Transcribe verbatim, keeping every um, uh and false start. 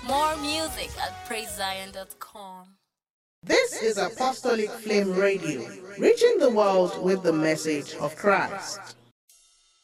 More music at praise zion dot com. This is Apostolic Flame Radio, reaching the world with the message of Christ.